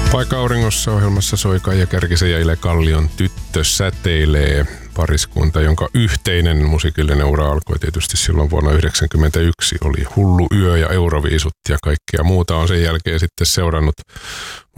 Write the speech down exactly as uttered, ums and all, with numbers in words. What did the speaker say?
Paikka auringossa ohjelmassa soi Kaija Kärkisen ja Ile Kallion Tyttö säteilee, pariskunta, jonka yhteinen musiikillinen ura alkoi tietysti silloin vuonna yhdeksänkymmentäyksi. Oli Hullu yö ja Euroviisut ja kaikkea muuta on sen jälkeen sitten seurannut.